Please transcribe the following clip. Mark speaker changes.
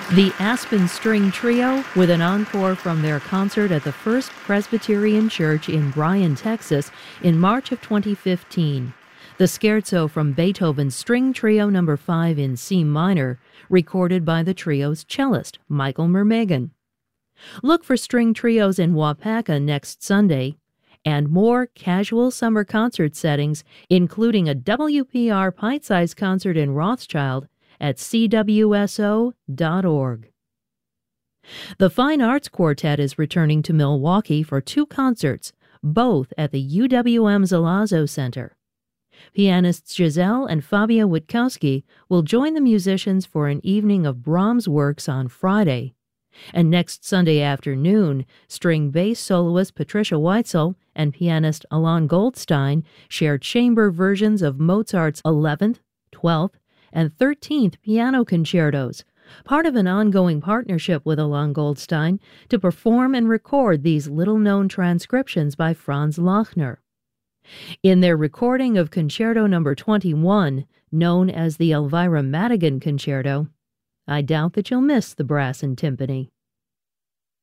Speaker 1: The Aspen String Trio, with an encore from their concert at the First Presbyterian Church in Bryan, Texas, in March of 2015. The scherzo from Beethoven's String Trio No. 5 in C minor, recorded by the trio's cellist, Michael Myrmegen. Look for string trios in Waupaca next Sunday, and more casual summer concert settings, including a WPR Pint-Size concert in Rothschild, at cwso.org. The Fine Arts Quartet is returning to Milwaukee for 2 concerts, both at the UWM Zalazzo Center. Pianists Giselle and Fabio Witkowski will join the musicians for an evening of Brahms works on Friday. And next Sunday afternoon, string bass soloist Patricia Weitzel and pianist Alon Goldstein share chamber versions of Mozart's 11th, 12th, and 13th piano concertos, part of an ongoing partnership with Alon Goldstein to perform and record these little-known transcriptions by Franz Lachner. In their recording of Concerto No. 21, known as the Elvira Madigan Concerto, I doubt that you'll miss the brass and timpani.